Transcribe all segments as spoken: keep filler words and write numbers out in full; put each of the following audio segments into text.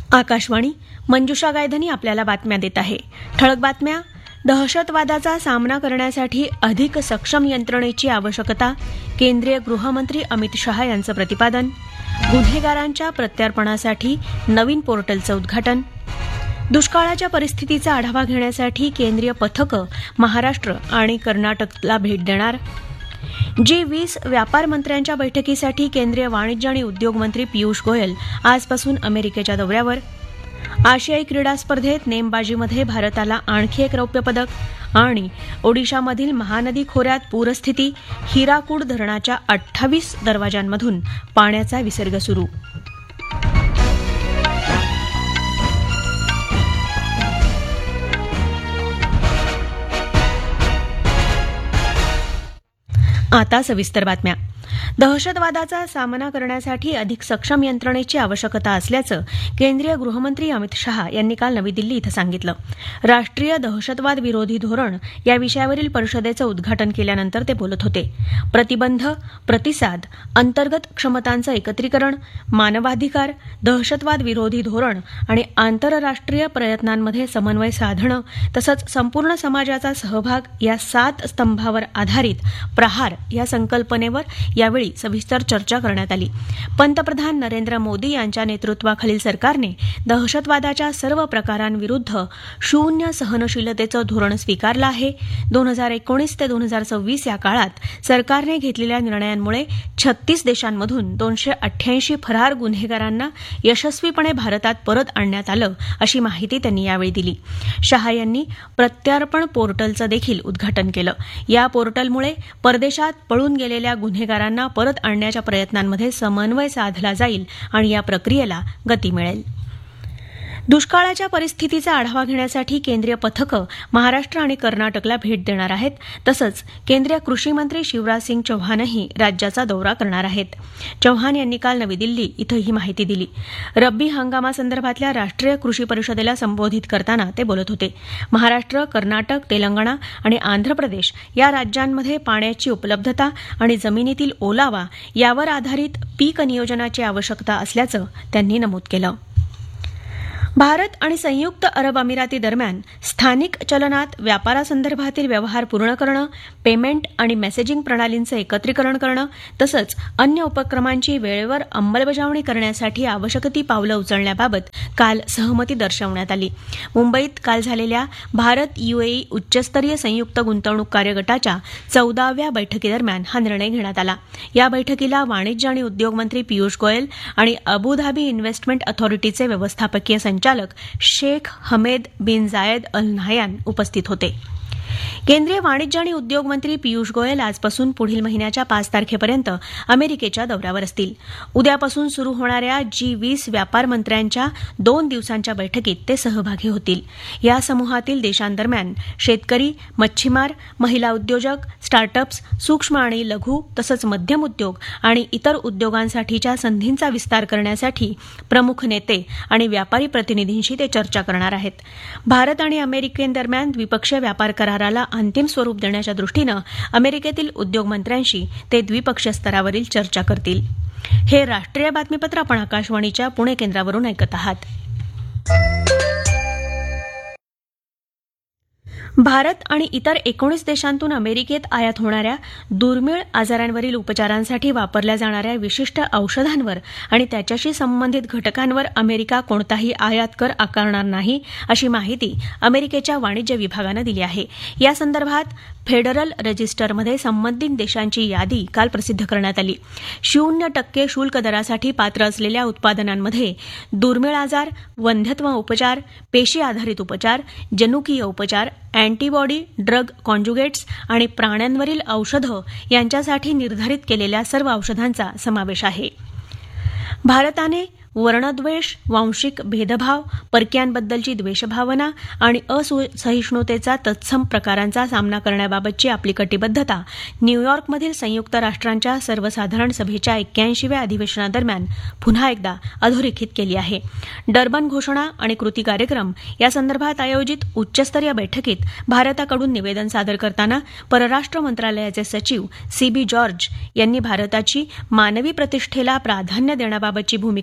आकाशवाणी, मंजुषा गायधनी आपल्याला बातम्या देत आहे. ठळक बातम्या. दहशतवादाचा सामना करण्यासाठी अधिक सक्षम यंत्रणेची आवश्यकता, केंद्रीय गृहमंत्री अमित शहा यांचं प्रतिपादन. गुन्हेगारांच्या प्रत्यार्पणासाठी नवीन पोर्टलचं उद्घाटन. दुष्काळाच्या परिस्थितीचा आढावा घेण्यासाठी केंद्रीय पथकं महाराष्ट्र आणि कर्नाटकला भेट देणार. जी वीस व्यापार मंत्र्यांच्या बैठकीसाठी केंद्रीय वाणिज्य आणि उद्योग मंत्री पियुष गोयल आजपासून अमेरिकेच्या दौऱ्यावर. आशियाई क्रीडा स्पर्धेत नेमबाजीमध्ये भारताला आणखी एक रौप्य पदक. आणि ओडिशामधील महानदी खोऱ्यात पूरस्थिती, हिराकूड धरणाच्या अठ्ठावीस दरवाजांमधून पाण्याचा विसर्ग सुरू. आता सविस्तर बातम्या. दहशतवादाचा सामना करण्यासाठी अधिक सक्षम यंत्रणेची आवश्यकता असल्याचं केंद्रीय गृहमंत्री अमित शहा यांनी काल नवी दिल्ली इथं सांगितलं. राष्ट्रीय दहशतवाद विरोधी धोरण या विषयावरील परिषदेचं उद्घाटन केल्यानंतर ते बोलत होते. प्रतिबंध, प्रतिसाद, अंतर्गत क्षमतांचं एकत्रीकरण, मानवाधिकार, दहशतवाद विरोधी धोरण आणि आंतरराष्ट्रीय प्रयत्नांमध्ये समन्वय साधणं तसंच संपूर्ण समाजाचा सहभाग या सात स्तंभावर आधारित प्रहार या संकल्पनेवर यावेळी सविस्तर चर्चा करण्यात आली. पंतप्रधान नरेंद्र मोदी यांच्या नेतृत्वाखालील सरकारने दहशतवादाच्या सर्व प्रकारांविरुद्ध शून्य सहनशीलतेचं धोरण स्वीकारलं आहे. दोन हजार एकोणीस ते दोन हजार सव्वीस या काळात सरकारने घेतलेल्या निर्णयांमुळे छत्तीस देशांमधून दोनशे अठ्ठ्याऐंशी फरार गुन्हेगारांना यशस्वीपणे भारतात परत आणण्यात आलं, अशी माहिती त्यांनी यावेळी दिली. शहा यांनी प्रत्यार्पण पोर्टलचं देखील उद्घाटन केलं. या पोर्टलमुळे परदेशात पळून गेलेल्या गुन्हेगारांना परत आणण्याच्या प्रयत्नांमध्ये समन्वय साधला जाईल आणि या प्रक्रियेला गती मिळेल. दुष्काळाच्या परिस्थितीचा आढावा घेण्यासाठी केंद्रीय पथकं महाराष्ट्र आणि कर्नाटकला भेट देणार आहेत. तसंच केंद्रीय कृषी मंत्री शिवराज सिंग चौहानही राज्याचा दौरा करणार आहेत. चौहान यांनी काल नवी दिल्ली इथं ही माहिती दिली. रब्बी हंगामासंदर्भातल्या राष्ट्रीय कृषी परिषदेला संबोधित करताना ते बोलत होते. महाराष्ट्र, कर्नाटक, तेलंगणा आणि आंध्र प्रदेश या राज्यांमध्ये पाण्याची उपलब्धता आणि जमिनीतील ओलावा यावर आधारित पीक नियोजनाची आवश्यकता असल्याचं त्यांनी नमूद केलं. भारत आणि संयुक्त अरब अमिराती दरम्यान स्थानिक चलनात व्यापारासंदर्भातील व्यवहार पूर्ण करणं, पेमेंट आणि मेसेजिंग प्रणालींचं एकत्रीकरण करणं तसंच अन्य उपक्रमांची वेळेवर अंमलबजावणी करण्यासाठी आवश्यक ती पावलं उचलण्याबाबत काल सहमती दर्शवण्यात आली. मुंबईत काल झालेल्या भारत युएई उच्चस्तरीय संयुक्त गुंतवणूक कार्यगटाच्या चौदाव्या बैठकीदरम्यान हा निर्णय घेण्यात आला. या बैठकीला वाणिज्य आणि उद्योग मंत्री पियुष गोयल आणि अबुधाबी इन्व्हेस्टमेंट अथॉरिटीचे व्यवस्थापकीय संचालक शेख हमेद बिन जायद अल नाहयान उपस्थित होते. केंद्रीय वाणिज्य आणि उद्योग मंत्री पियुष गोयल आजपासून पुढील महिन्याच्या पाच तारखेपर्यंत अमेरिकेच्या दौऱ्यावर असतील. उद्यापासून सुरू होणाऱ्या जी वीस व्यापार मंत्र्यांच्या दोन दिवसांच्या बैठकीत ते सहभागी होतील. या समूहातील देशांदरम्यान शेतकरी, मच्छीमार, महिला उद्योजक, स्टार्टअप्स, सूक्ष्म आणि लघु तसंच मध्यम उद्योग आणि इतर उद्योगांसाठीच्या संधींचा विस्तार करण्यासाठी प्रमुख नेते आणि व्यापारी प्रतिनिधींशी ते चर्चा करणार आहेत. भारत आणि अमेरिकेदरम्यान द्विपक्षीय व्यापार कराराला अंतिम स्वरूप देण्याच्या दृष्टीनं अमेरिकेतील उद्योगमंत्र्यांशी ते द्विपक्षीय स्तरावरील चर्चा करतील. हे राष्ट्रीय बातमीपत्र आपण आकाशवाणीच्या पुणे केंद्रावरून ऐकत आहात. भारत आणि इतर एकोणीस देशांतून अमेरिकेत आयात होणाऱ्या दुर्मिळ आजारांवरील उपचारांसाठी वापरल्या जाणाऱ्या विशिष्ट औषधांवर आणि त्याच्याशी संबंधित घटकांवर अमेरिका कोणताही आयात कर आकारणार नाही, अशी माहिती अमेरिकेच्या वाणिज्य विभागानं दिली आहे. या संदर्भात फेडरल रजिस्टरमध्ये संबंधित देशांची यादी काल प्रसिद्ध करण्यात आली. शून्य टक्के शुल्क दरासाठी पात्र असलेल्या उत्पादनांमध्ये दुर्मिळ आजार, वंध्यत्व उपचार, पेशी आधारित उपचार, जनुकीय उपचार, अँटीबॉडी ड्रग कॉन्जुगेट्स आणि प्राण्यांवरील औषधं यांच्यासाठी निर्धारित केलेल्या सर्व औषधांचा समावेश आहे. भारताने वर्णद्वेष, वांशिक भेदभाव, परक्यांबद्दलची द्वेषभावना आणि असहिष्णुतेचा तत्सम प्रकारांचा सामना करण्याबाबतची आपली कटिबद्धता न्यूयॉर्कमधील संयुक्त राष्ट्रांच्या सर्वसाधारण सभेच्या एक्क्याऐंशीव्या अधिवेशनादरम्यान पुन्हा एकदा अधोरेखित केली आहे. डर्बन घोषणा आणि कृती कार्यक्रम यासंदर्भात आयोजित उच्चस्तरीय बैठकीत भारताकडून निवेदन सादर करताना परराष्ट्र मंत्रालयाचे सचिव सी बी जॉर्ज यांनी भारताची मानवी प्रतिष्ठेला प्राधान्य देण्याबाबतची भूमिका स्पष्ट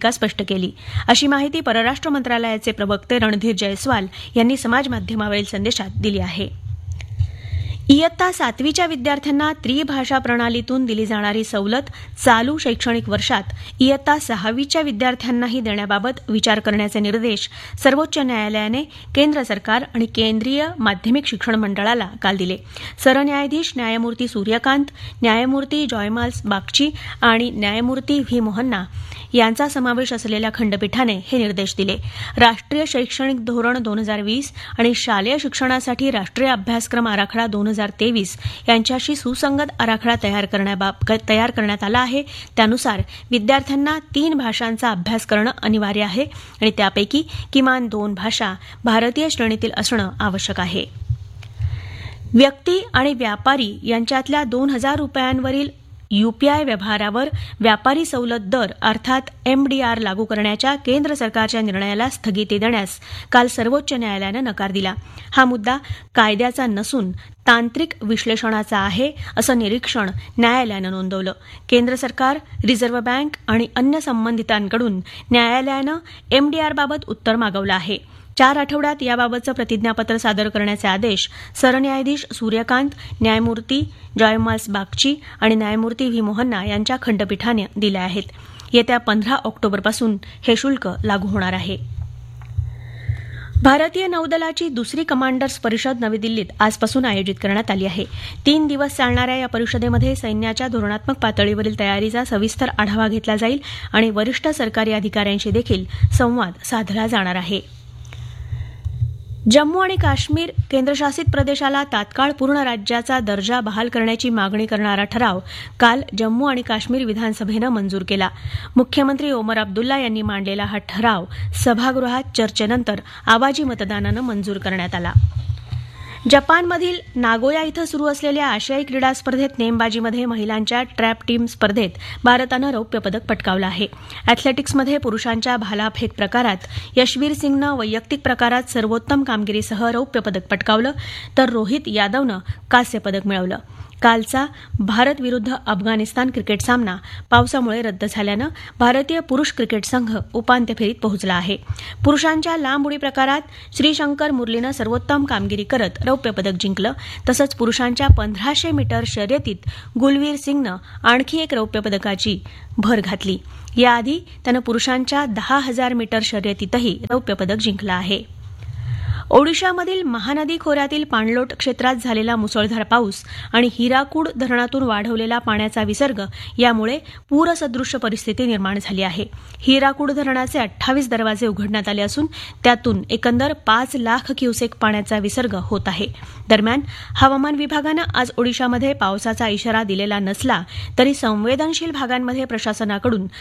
स्पष्ट केली अशी माहिती परराष्ट्र मंत्रालयाचे प्रवक्ते रणधीर जयस्वाल यांनी समाजमाध्यमावरील संदेशात दिली आहे. इयत्ता सातवीच्या विद्यार्थ्यांना त्रिभाषा प्रणालीतून दिली जाणारी सवलत चालू शैक्षणिक वर्षात इयत्ता सहावीच्या विद्यार्थ्यांनाही देण्याबाबत विचार करण्याचे निर्देश सर्वोच्च न्यायालयाने केंद्र सरकार आणि केंद्रीय माध्यमिक शिक्षण मंडळाला काल दिले. सरन्यायाधीश न्यायमूर्ती सूर्यकांत, न्यायमूर्ती जॉयमाल्स बागची आणि न्यायमूर्ती व्ही मोहन्ना यांचा समावेश असलेल्या खंडपीठाने हे निर्देश दिले. राष्ट्रीय शैक्षणिक धोरण दोन हजार वीस आणि शालेय शिक्षणासाठी राष्ट्रीय अभ्यासक्रम आराखडा दोन हजार तेवीस यांच्याशी सुसंगत आराखडा तयार तयार करण्यात आला आहे. त्यानुसार विद्यार्थ्यांना तीन भाषांचा अभ्यास करणं अनिवार्य आहे आणि त्यापैकी किमान दोन भाषा भारतीय श्रेणीतील असणं आवश्यक आहे. व्यक्ती आणि व्यापारी यांच्यातल्या दोन हजार रुपयांवरील यूपीआय व्यवहारावर व्यापारी सवलत दर अर्थात एमडीआर लागू करण्याच्या केंद्र सरकारच्या निर्णयाला स्थगिती देण्यास काल सर्वोच्च न्यायालयानं नकार दिला. हा मुद्दा कायद्याचा नसून तांत्रिक विश्लेषणाचा आहे असं निरीक्षण न्यायालयानं नोंदवलं. केंद्र सरकार, रिझर्व्ह बँक आणि अन्य संबंधितांकडून न्यायालयानं एमडीआरबाबत उत्तर मागवलं आहे. चार आठवड्यात याबाबतचं प्रतिज्ञापत्र सादर करण्याचे आदेश सरन्यायाधीश सूर्यकांत, न्यायमूर्ती जॉयमाल्स बागची आणि न्यायमूर्ती व्ही मोहन्ना यांच्या खंडपीठाने दिले आहेत. येत्या पंधरा ऑक्टोबरपासून हे शुल्क लागू होणार आहे. भारतीय नौदलाची दुसरी कमांडर्स परिषद नवी दिल्लीत आजपासून आयोजित करण्यात आली आहे. तीन दिवस चालणाऱ्या या परिषदेमध्ये सैन्याच्या धोरणात्मक पातळीवरील तयारीचा सविस्तर आढावा घेतला जाईल आणि वरिष्ठ सरकारी अधिकाऱ्यांशी देखील संवाद साधला जाणार आहे. जम्मू आणि काश्मीर केंद्रशासित प्रदेशाला तात्काळ पूर्ण राज्याचा दर्जा बहाल करण्याची मागणी करणारा ठराव काल जम्मू आणि काश्मीर विधानसभेनं मंजूर केला. मुख्यमंत्री ओमर अब्दुल्ला यांनी मांडलेला हा ठराव सभागृहात चर्चेनंतर आवाजी मतदानानं मंजूर करण्यात आला. जपानमधील नागोया इथं सुरू असलेल्या आशियाई क्रीडा स्पर्धेत नेमबाजीमध्ये महिलांच्या ट्रॅप टीम स्पर्धेत भारतानं रौप्य पदक पटकावलं आहे. अॅथलेटिक्समध्ये पुरुषांच्या भालाफेक प्रकारात यशवीर सिंगनं वैयक्तिक प्रकारात सर्वोत्तम कामगिरीसह रौप्य पदक पटकावलं तर रोहित यादवनं कांस्य पदक मिळवलं. कालचा भारत विरुद्ध अफगाणिस्तान क्रिकेट सामना पावसामुळे रद्द झाल्यानं भारतीय पुरुष क्रिकेट संघ उपांत्य फेरीत पोहोचला आहे. पुरुषांच्या लांब उडी प्रकारात श्रीशंकर मुरलीनं सर्वोत्तम कामगिरी करत रौप्य पदक जिंकलं. तसंच पुरुषांच्या पंधराशे मीटर शर्यतीत गुलवीर सिंगनं आणखी एक रौप्य पदकाची भर घातली. याआधी त्यानं पुरुषांच्या दहा हजार मीटर शर्यतीतही रौप्य पदक जिंकलं आहे. ओडिशामधील महानदी खोऱ्यातील पाणलोट क्षेत्रात झालेला मुसळधार पाऊस आणि हिराकूड धरणातून वाढवलेला पाण्याचा विसर्ग यामुळे पूरसदृश्य परिस्थिती निर्माण झाली आहे. हिराकूड धरणाचे अठ्ठावीस दरवाजे उघडण्यात आले असून त्यातून एकंदर पाच लाख क्युसेक पाण्याचा विसर्ग होत आहे. दरम्यान हवामान विभागानं आज ओडिशामध्ये पावसाचा इशारा दिलेला नसला तरी संवेदनशील भागांमध्ये प्रशासनाकडून